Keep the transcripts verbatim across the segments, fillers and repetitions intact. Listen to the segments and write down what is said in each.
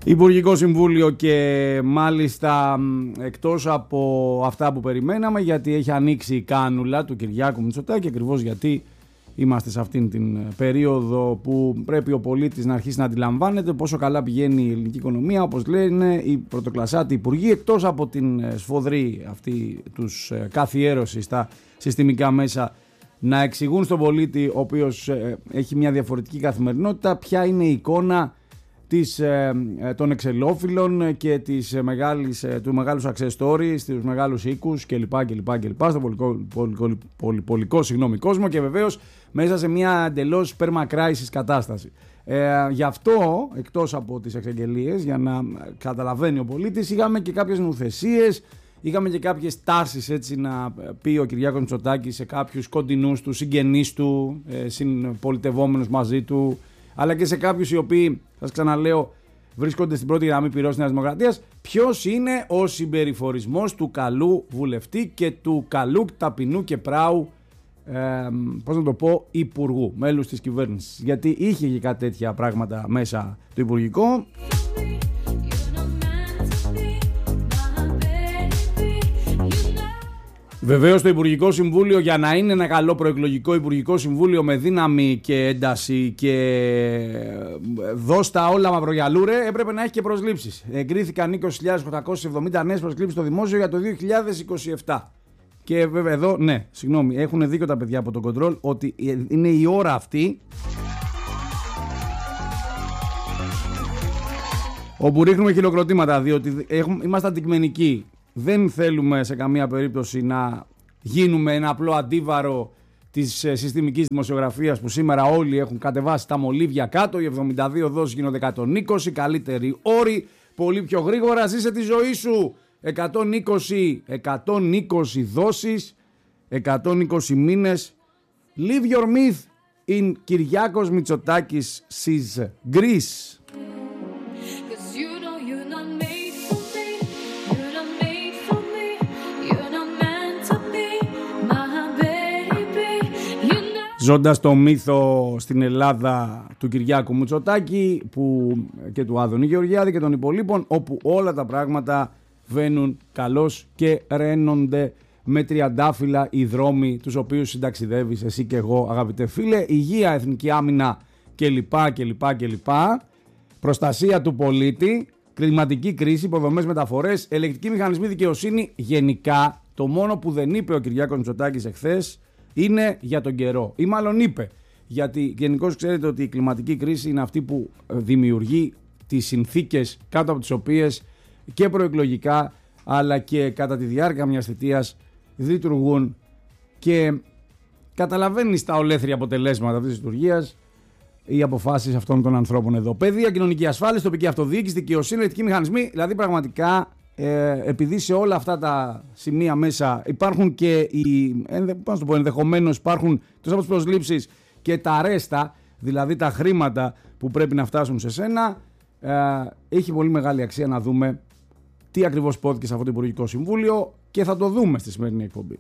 Υπουργικό Συμβούλιο και μάλιστα εκτός από αυτά που περιμέναμε, γιατί έχει ανοίξει η κάνουλα του Κυριάκου Μητσοτάκη, ακριβώς γιατί είμαστε σε αυτήν την περίοδο που πρέπει ο πολίτης να αρχίσει να αντιλαμβάνεται πόσο καλά πηγαίνει η ελληνική οικονομία, όπως λένε οι πρωτοκλασσάτοι υπουργοί, εκτός από την σφοδρή αυτή τους καθιέρωση στα συστημικά μέσα, να εξηγούν στον πολίτη, ο οποίος έχει μια διαφορετική καθημερινότητα, ποια είναι η εικόνα της, ε, των εξελόφυλλων και της, ε, μεγάλης, ε, του μεγάλου success story στους μεγάλους οίκους κλπ. κλπ, κλπ στον πολικό, πολικό, πολυπολικό συγγνώμη, κόσμο, και βεβαίως μέσα σε μια εντελώς perma crisis κατάσταση. Ε, γι' αυτό, εκτός από τις εξαγγελίες, για να καταλαβαίνει ο πολίτης, είχαμε και κάποιες νουθεσίες, είχαμε και κάποιες τάσεις, έτσι να πει ο Κυριάκος Μητσοτάκης σε κάποιους κοντινούς του, συγγενείς του, ε, συμπολιτευόμενους μαζί του, αλλά και σε κάποιους οι οποίοι, σας ξαναλέω, βρίσκονται στην πρώτη γραμμή πυρός της Νέας Δημοκρατίας, ποιος είναι ο συμπεριφορισμός του καλού βουλευτή και του καλού ταπεινού και πράου, ε, πώς να το πω, υπουργού, μέλους της κυβέρνησης. Γιατί είχε και κάτι τέτοια πράγματα μέσα το υπουργικό. Βεβαίως το Υπουργικό Συμβούλιο, για να είναι ένα καλό προεκλογικό Υπουργικό Συμβούλιο με δύναμη και ένταση και δώστα όλα μαυρογιαλούρε, έπρεπε να έχει και προσλήψεις. Εγκρίθηκαν είκοσι χιλιάδες οκτακόσιες εβδομήντα νέες προσλήψεις στο δημόσιο για το δύο χιλιάδες είκοσι επτά. Και βέβαια εδώ, ναι, συγγνώμη, έχουν δίκιο τα παιδιά από το Control ότι είναι η ώρα αυτή όπου ρίχνουμε χειροκροτήματα, διότι έχουμε, είμαστε αντικειμενικοί. Δεν θέλουμε σε καμία περίπτωση να γίνουμε ένα απλό αντίβαρο της συστημικής δημοσιογραφίας που σήμερα όλοι έχουν κατεβάσει τα μολύβια κάτω. Οι εβδομήντα δύο δόσεις γίνονται εκατόν είκοσι, καλύτεροι όροι, πολύ πιο γρήγορα, ζήσε τη ζωή σου. εκατόν είκοσι, εκατόν είκοσι δόσεις, εκατόν είκοσι μήνες. Leave your myth in Κυριάκος Μητσοτάκης sees Greece. Ζώντας το μύθο στην Ελλάδα του Κυριάκου Μητσοτάκη που, και του Άδωνη Γεωργιάδη και των υπολείπων, όπου όλα τα πράγματα βαίνουν καλώς και ραίνονται με τριαντάφυλλα οι δρόμοι τους οποίους συνταξιδεύεις εσύ και εγώ, αγαπητέ φίλε. Υγεία, εθνική άμυνα κλπ. κλπ, κλπ. Προστασία του πολίτη, κλιματική κρίση, υποδομές, μεταφορές, ελεκτικοί μηχανισμοί, δικαιοσύνη. Γενικά, το μόνο που δεν είπε ο Κυριάκος Μητσοτάκης εχθές είναι για τον καιρό, ή μάλλον είπε, γιατί γενικώς ξέρετε ότι η κλιματική κρίση είναι αυτή που δημιουργεί τις συνθήκες κάτω από τις οποίες και προεκλογικά αλλά και κατά τη διάρκεια μιας θητείας λειτουργούν, και καταλαβαίνεις τα ολέθρια αποτελέσματα αυτής της λειτουργίας οι αποφάσεις αυτών των ανθρώπων εδώ. Παιδεία, κοινωνική ασφάλιση, τοπική αυτοδιοίκηση, δικαιοσύνη, ελεκτικοί μηχανισμοί, δηλαδή πραγματικά. Ε, επειδή σε όλα αυτά τα σημεία μέσα υπάρχουν και οι, ενδε, πώς το πω, ενδεχομένως υπάρχουν τόσο από τις προσλήψεις και τα ρέστα, δηλαδή τα χρήματα που πρέπει να φτάσουν σε σένα, ε, έχει πολύ μεγάλη αξία να δούμε τι ακριβώς πόθηκε σε αυτό το Υπουργικό Συμβούλιο, και θα το δούμε στη σημερινή εκπομπή.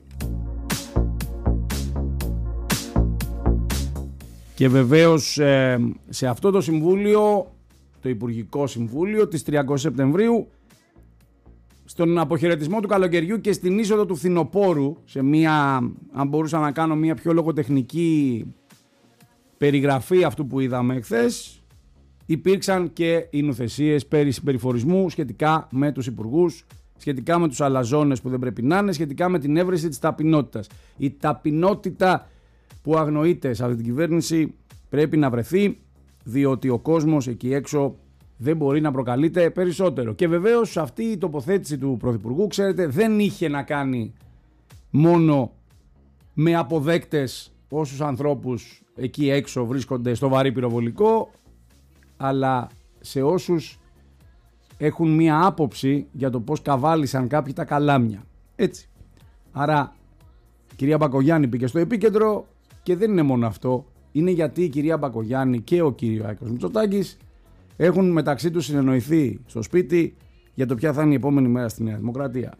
Και βεβαίως ε, σε αυτό το Συμβούλιο, το Υπουργικό Συμβούλιο της τριαντάος Σεπτεμβρίου, στον αποχαιρετισμό του καλοκαιριού και στην είσοδο του φθινοπόρου, σε μια, αν μπορούσα να κάνω μια πιο λογοτεχνική περιγραφή αυτού που είδαμε εχθές, υπήρξαν και οι νουθεσίες περί συμπεριφορισμού σχετικά με τους υπουργούς, σχετικά με τους αλαζόνες που δεν πρέπει να είναι, σχετικά με την έβρεση της ταπεινότητας. Η ταπεινότητα που αγνοείται σε αυτή την κυβέρνηση πρέπει να βρεθεί, διότι ο κόσμος εκεί έξω δεν μπορεί να προκαλείται περισσότερο. Και βεβαίως αυτή η τοποθέτηση του Πρωθυπουργού, ξέρετε, δεν είχε να κάνει μόνο με αποδέκτες όσους ανθρώπους εκεί έξω βρίσκονται στο βαρύ πυροβολικό, αλλά σε όσους έχουν μία άποψη για το πώς καβάλισαν κάποιοι τα καλάμια. Έτσι. Άρα, η κυρία Μπακογιάννη πήγε στο επίκεντρο, και δεν είναι μόνο αυτό. Είναι γιατί η κυρία Μπακογιάννη και ο Κυριάκος Μητσοτάκης έχουν μεταξύ τους συνεννοηθεί στο σπίτι για το ποια θα είναι η επόμενη μέρα στη Νέα Δημοκρατία.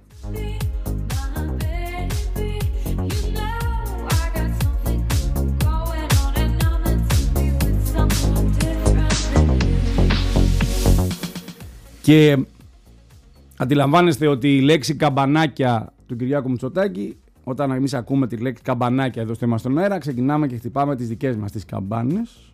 Και αντιλαμβάνεστε ότι η λέξη καμπανάκια του Κυριάκου Μητσοτάκη, όταν εμείς ακούμε τη λέξη καμπανάκια εδώ στο Είμαστε στον Αέρα, ξεκινάμε και χτυπάμε τις δικές μας τις καμπάνες.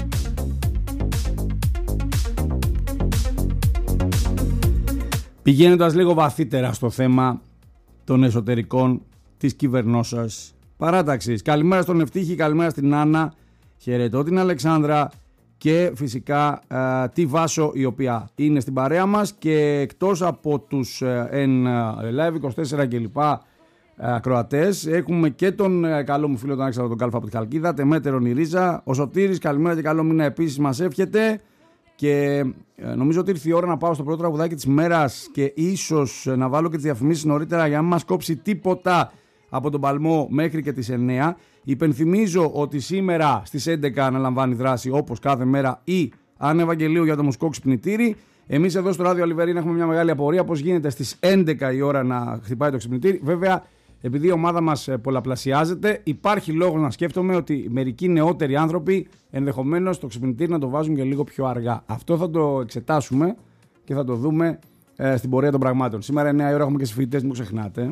Πηγαίνοντας λίγο βαθύτερα στο θέμα των εσωτερικών της κυβερνώσας παράταξης. Καλημέρα στον Ευτύχη, καλημέρα στην Άννα, χαιρετώ την Αλεξάνδρα και φυσικά ε, τη Βάσο, η οποία είναι στην παρέα μας, και εκτός από τους ε, εν Live είκοσι τέσσερα και λοιπά ε, ακροατές, έχουμε και τον ε, καλό μου φίλο τον Άλεξανδρο τον Κάλφα από τη Χαλκίδα, Τεμέτερον η Ρίζα, ο Σωτήρης, καλημέρα και καλό μήνα επίσης μας εύχεται. Και ε, νομίζω ότι ήρθε η ώρα να πάω στο πρώτο τραγουδάκι της μέρας και ίσως ε, να βάλω και τις διαφημίσεις νωρίτερα για να μην μας κόψει τίποτα από τον παλμό μέχρι και τις εννιά. Υπενθυμίζω ότι σήμερα στις έντεκα αναλαμβάνει δράση, όπως κάθε μέρα, η Άννα Ευαγγελίου για το μουσικό ξυπνητήρι. Εμείς εδώ στο Ράδιο Αλιβερίνα έχουμε μια μεγάλη απορία πώς γίνεται στις έντεκα η ώρα να χτυπάει το ξυπνητήρι. Βέβαια, επειδή η ομάδα μας πολλαπλασιάζεται, υπάρχει λόγος να σκέφτομαι ότι μερικοί νεότεροι άνθρωποι ενδεχομένως το ξυπνητήρι να το βάζουν και λίγο πιο αργά. Αυτό θα το εξετάσουμε και θα το δούμε ε, στην πορεία των πραγμάτων. Σήμερα εννιά η ώρα έχουμε και στις φοιτητές, μην ξεχνάτε.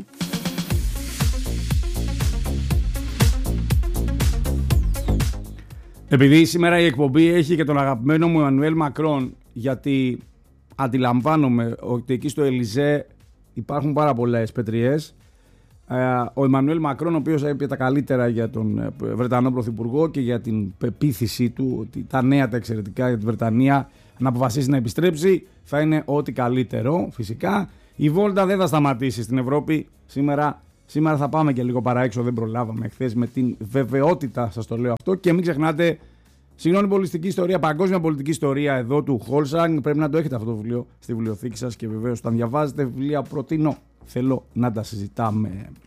Επειδή σήμερα η εκπομπή έχει και τον αγαπημένο μου Εμμανουέλ Μακρόν, γιατί αντιλαμβάνομαι ότι εκεί στο Ελιζέ υπάρχουν πάρα πολλές πετριές. Ο Εμμανουέλ Μακρόν, ο οποίος είπε τα καλύτερα για τον Βρετανό Πρωθυπουργό και για την πεποίθησή του ότι τα νέα τα εξαιρετικά για τη Βρετανία, να αποφασίσει να επιστρέψει, θα είναι ό,τι καλύτερο. Φυσικά η βόλτα δεν θα σταματήσει στην Ευρώπη. Σήμερα, σήμερα θα πάμε και λίγο παραέξω, δεν προλάβαμε χθες, με την βεβαιότητα σας το λέω αυτό. Και μην ξεχνάτε, συγγνώμη, πολιτική ιστορία, παγκόσμια πολιτική ιστορία εδώ του Χόλσαγκ. Πρέπει να το έχετε αυτό το βιβλίο στη βιβλιοθήκη σας και βεβαίως όταν διαβάζετε βιβλία προτείνω. Θέλω να τα συζητάμε.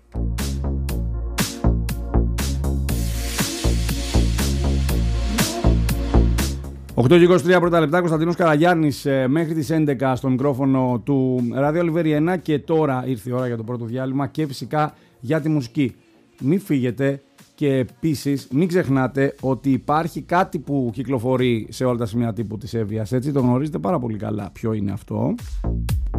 οκτώ και είκοσι τρία πρώτα λεπτά, Κωνσταντίνος Καραγιάννης μέχρι τις έντεκα στο μικρόφωνο του Ράδιο Αλιβεριένα, και τώρα ήρθε η ώρα για το πρώτο διάλειμμα και φυσικά για τη μουσική. Μην φύγετε και επίσης μην ξεχνάτε ότι υπάρχει κάτι που κυκλοφορεί σε όλα τα σημεία τύπου της Εύβοιας, έτσι, το γνωρίζετε πάρα πολύ καλά ποιο είναι αυτό.